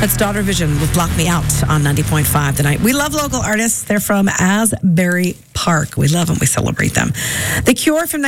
That's Daughter Vision with Block Me Out on 90.5 tonight. We love local artists. They're from Asbury Park. We love them. We celebrate them. The Cure from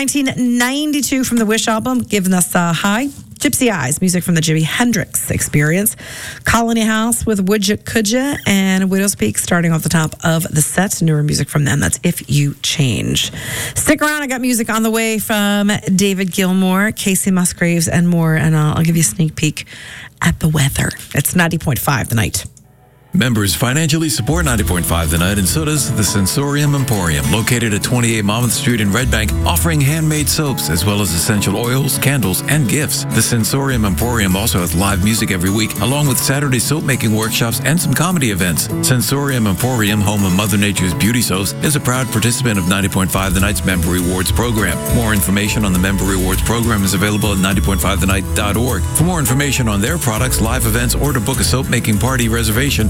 1992 from the Wish album, giving us High. Gypsy Eyes, music from the Jimi Hendrix Experience. Colony House with Woodja Kudja and Widow's Peak starting off the top of the set. Newer music from them. That's If You Change. Stick around. I got music on the way from David Gilmour, Casey Musgraves, and more. And I'll give you a sneak peek at the weather. It's 90.5 tonight. Members financially support 90.5 tonight, and so does the Sensorium Emporium, located at 28 Monmouth Street in Red Bank, offering handmade soaps as well as essential oils, candles, and gifts. The Sensorium Emporium also has live music every week, along with Saturday soap-making workshops and some comedy events. Sensorium Emporium, home of Mother Nature's beauty soaps, is a proud participant of 90.5 The Night's Member Rewards program. More information on the Member Rewards program is available at 90.5thennight.org. For more information on their products, live events, or to book a soap-making party reservation,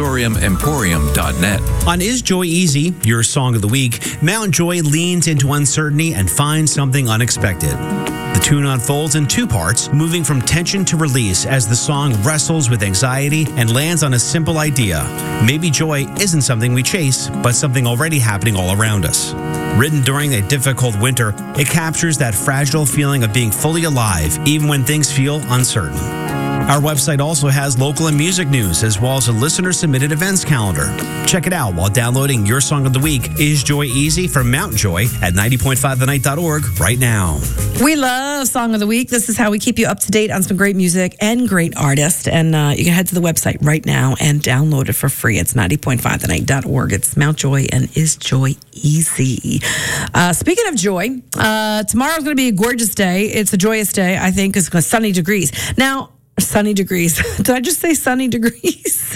sensoriumemporium.net. On Is Joy Easy, your song of the week, Mount Joy leans into uncertainty and finds something unexpected. The tune unfolds in two parts, moving from tension to release as the song wrestles with anxiety and lands on a simple idea. Maybe joy isn't something we chase, but something already happening all around us. Written during a difficult winter, it captures that fragile feeling of being fully alive, even when things feel uncertain. Our website also has local and music news, as well as a listener-submitted events calendar. Check it out while downloading your song of the week, Is Joy Easy from Mount Joy at 90.5thennight.org right now. We love Song of the Week. This is how we keep you up to date on some great music and great artists. And you can head to the website right now and download it for free. It's 90.5thennight.org. It's Mount Joy and Is Joy Easy. Speaking of joy, tomorrow's going to be a gorgeous day. It's a joyous day, I think. It's going to sunny degrees. Now, sunny degrees. Did I just say sunny degrees?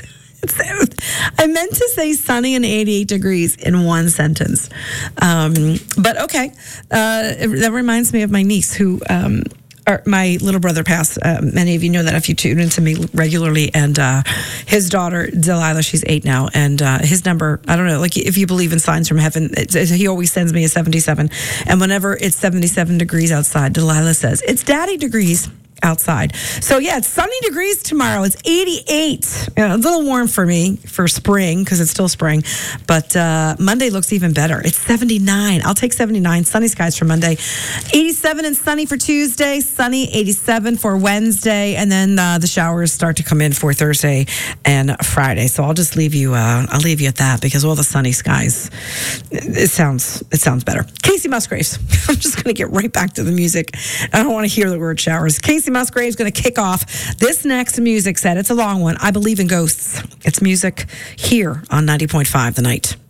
I meant to say sunny and 88 degrees in one sentence. But okay. That reminds me of my niece who, my little brother passed. Many of you know that if you tune into me regularly. And his daughter, Delilah, she's 8 now. And his number, I don't know, like if you believe in signs from heaven, he always sends me a 77. And whenever it's 77 degrees outside, Delilah says, it's daddy degrees outside. So yeah, it's sunny degrees tomorrow. It's 88. A little warm for me for spring because it's still spring. But Monday looks even better. It's 79. I'll take 79. Sunny skies for Monday. 87 and sunny for Tuesday. Sunny 87 for Wednesday. And then the showers start to come in for Thursday and Friday. So I'll just leave you. I'll leave you at that because all the sunny skies. It sounds better. Casey Musgraves. I'm just going to get right back to the music. I don't want to hear the word showers. Casey Musgraves going to kick off this next music set. It's a long one. I Believe in Ghosts. It's music here on 90.5 The Night.